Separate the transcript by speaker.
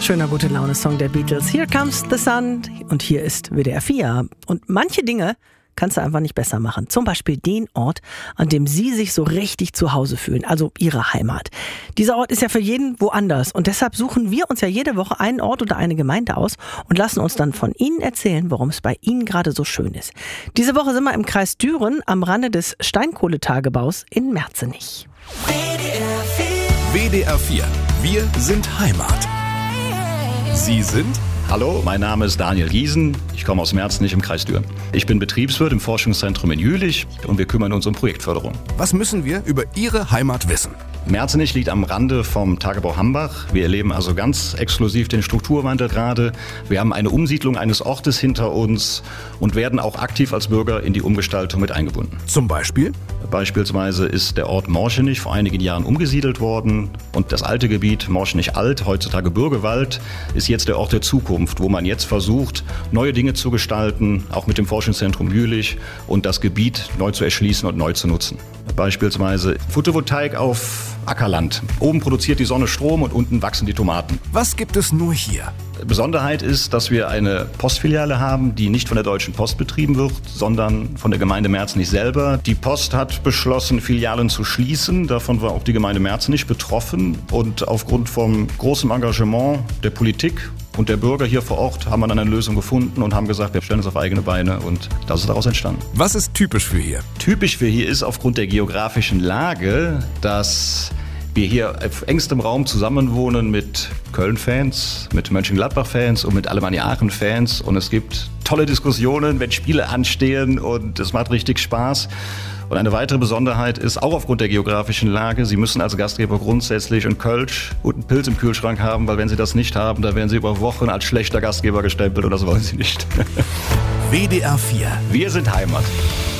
Speaker 1: Schöner Gute-Laune-Song der Beatles. Here Comes the Sun und hier ist WDR 4. Und manche Dinge kannst du einfach nicht besser machen. Zum Beispiel den Ort, an dem Sie sich so richtig zu Hause fühlen, also Ihre Heimat. Dieser Ort ist ja für jeden woanders und deshalb suchen wir uns ja jede Woche einen Ort oder eine Gemeinde aus und lassen uns dann von Ihnen erzählen, warum es bei Ihnen gerade so schön ist. Diese Woche sind wir im Kreis Düren am Rande des Steinkohletagebaus in Merzenich.
Speaker 2: WDR 4. Wir sind Heimat. Sie sind?
Speaker 3: Hallo, mein Name ist Daniel Giesen. Ich komme aus Merzenich im Kreis Düren. Ich bin Betriebswirt im Forschungszentrum in Jülich und wir kümmern uns um Projektförderung.
Speaker 2: Was müssen wir über Ihre Heimat wissen?
Speaker 3: Merzenich liegt am Rande vom Tagebau Hambach. Wir erleben also ganz exklusiv den Strukturwandel gerade. Wir haben eine Umsiedlung eines Ortes hinter uns und werden auch aktiv als Bürger in die Umgestaltung mit eingebunden.
Speaker 2: Zum Beispiel?
Speaker 3: Beispielsweise ist der Ort Morschenich vor einigen Jahren umgesiedelt worden und das alte Gebiet Morschenich Alt, heutzutage Bürgerwald, ist jetzt der Ort der Zukunft, wo man jetzt versucht, neue Dinge zu gestalten, auch mit dem Forschungszentrum Jülich und das Gebiet neu zu erschließen und neu zu nutzen. Beispielsweise Photovoltaik auf Ackerland. Oben produziert die Sonne Strom und unten wachsen die Tomaten.
Speaker 2: Was gibt es nur hier?
Speaker 3: Besonderheit ist, dass wir eine Postfiliale haben, die nicht von der Deutschen Post betrieben wird, sondern von der Gemeinde Merzenich selber. Die Post hat beschlossen, Filialen zu schließen. Davon war auch die Gemeinde Merzenich betroffen. Und aufgrund vom großen Engagement der Politik und der Bürger hier vor Ort haben wir dann eine Lösung gefunden und haben gesagt, wir stellen uns auf eigene Beine und das ist daraus entstanden.
Speaker 2: Was ist typisch für hier?
Speaker 3: Typisch für hier ist aufgrund der geografischen Lage, dass wir hier auf engstem Raum zusammenwohnen mit Köln-Fans, mit Mönchengladbach-Fans und mit Alemannia Aachen-Fans. Und es gibt tolle Diskussionen, wenn Spiele anstehen und es macht richtig Spaß. Und eine weitere Besonderheit ist, auch aufgrund der geografischen Lage, Sie müssen als Gastgeber grundsätzlich einen Kölsch und einen Pilz im Kühlschrank haben, weil wenn Sie das nicht haben, dann werden Sie über Wochen als schlechter Gastgeber gestempelt und das wollen Sie nicht.
Speaker 2: WDR 4.
Speaker 3: Wir sind Heimat.